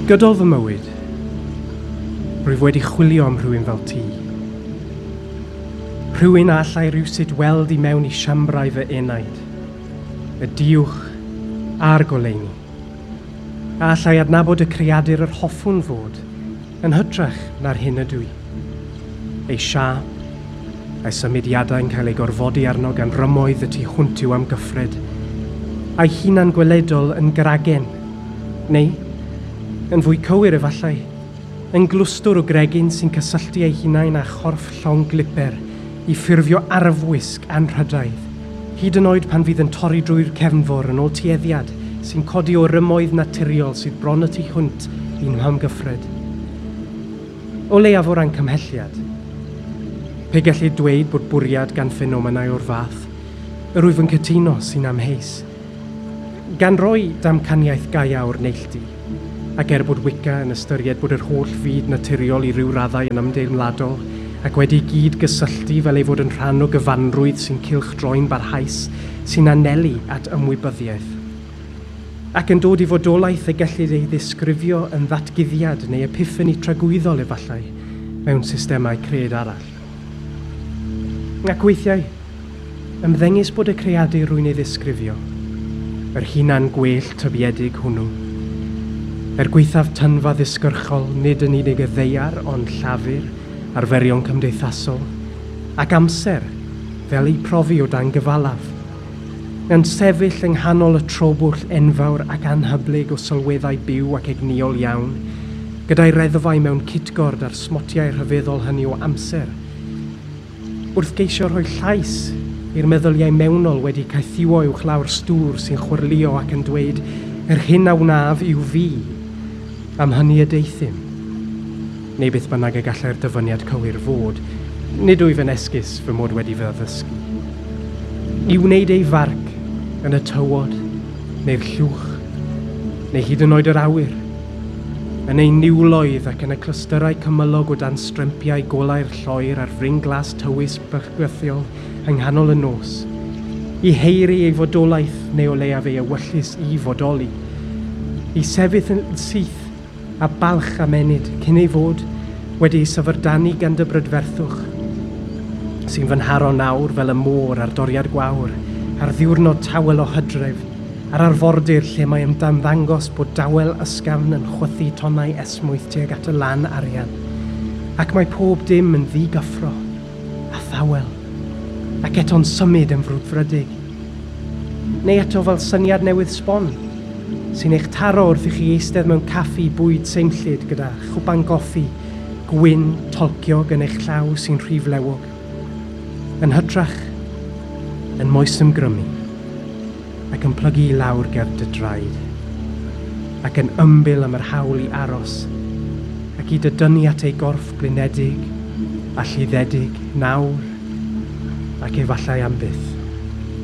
Gydol fy mywyd, rwyf wedi chwilio am rhywun fel ti. Rhywun a allai rhywsut weld I mewn I siambrau fy enaid, y diwch a'r goleuni. A allai adnabod y creadur yr hoffwn fod, yn hytrach na'r hyn ydw I. Ei siap, a'i symudiadau'n cael ei gorfodi arno gan rymoedd y tu hwnt yw am gyffred, a'i hunan gweledol yn gragen, neu, yn fwy cywir efallai, yn glwstwr o gregyn sy'n cysylltu ei hunain â chorff llong gliper I ffurfio arfwisg anrhydaidd, hyd yn oed pan fydd yn torri drwy'r cefnfor yn ôl tueddiad sy'n codi o rymoedd naturiol sydd bron y tu hwnt i'n mhamgyffred. O leiaf o ran cymhelliad, pe gellu dweud bod bwriad gan ffenomenau o'r fath, yr wyf yn cytuno sy'n amheus. Gan roi damcaniaeth gaia o'r neilltu, ac bod Wicca yn ystyried bod yr holl fyd naturiol I ryw raddau yn ymdeimladol, ac wedi gyd gysylltu fel ei fod yn rhan o gyfanrwydd sy'n cylchdroi'n barhaus sy'n anelu at ymwybyddiaeth. Ac yn dod I fodolaeth y gellid ei ddisgrifio yn ddatguddiad neu epiffani tragwyddol efallai mewn systemau cred arall. Ac weithiau, ymddengys bod y creadur rwy'n ei ddisgrifio, yr hunan gwell tybiedig hwnnw. Gweithaf tynfa ddisgyrchol nid yn unig y ddeiar ond llafur, arferion cymdeithasol, ac amser fel ei profi o dan gyfalaf. Yn sefyll yng nghanol y trobwll enfawr ac anhyblyg o sylweddau byw ac egniol iawn, gyda'i reddfau mewn citgord ar smotiau rhyfeddol hynny o amser. Wrth geisio rhoi llais i'r meddyliau mewnol wedi caethiwo uwch lawr stŵr sy'n chwrlio ac yn dweud yr hyn a wnaf yw fi, am hynny y deithim. Neu beth bynnag y gallai'r dyfyniad cywir fod, nid wyf yn esgus fy mod wedi fy addysgu. I wneud ei farc yn y tywod, neu'r llwch, neu hyd yn oed yr awyr, yn ei niwloedd ac yn y clystyrau cymylog o dan strempiau golau'r lloer ar fring glas tywys bychgythiol yng nghanol y nos, I heiri ei fodolaeth neu o leiaf ei ewyllus I fodoli, I sefyll yn syth a balch amenyd cyn ei fod wedi syfrdanu gan dy brydferthwch, sy'n fy nharo nawr fel y môr ar doriad gwawr, ar ddiwrnod tawel o hydref, ar arfordir lle mae ymdanddangos bod dawel ysgafn yn chwythu tonnau esmwyth tuag at y lan arian, ac mae pob dim yn ddigyffro, a thawel, ac eto'n symud yn frwdfrydig. Neu eto fel syniad newydd sbon, sy'n eich taro wrth I chi eistedd mewn caffi bwyd seimllyd gyda chwpan goffi, gwyn, tolciog yn eich llaw sy'n rhiflewog. Yn hytrach, yn moes ymgrymu, ac yn plygu I lawr ger dy draed, ac yn ymbil am yr hawl I aros, ac I dydynnu at ei gorff blinedig, a llyddedig, nawr, ac efallai am byth.